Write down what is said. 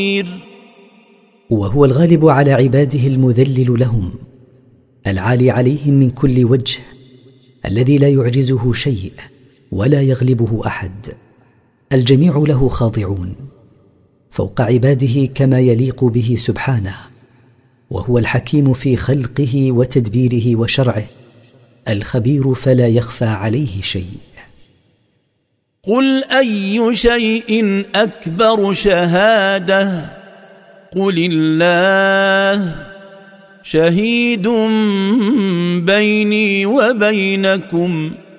وهو الغالب على عباده المذلل لهم العالي عليهم من كل وجه الذي لا يعجزه شيء ولا يغلبه أحد الجميع له خاضعون فوق عباده كما يليق به سبحانه وهو الحكيم في خلقه وتدبيره وشرعه الخبير فلا يخفى عليه شيء. قل أي شيء أكبر شهادة قل الله شهيد بيني وبينكم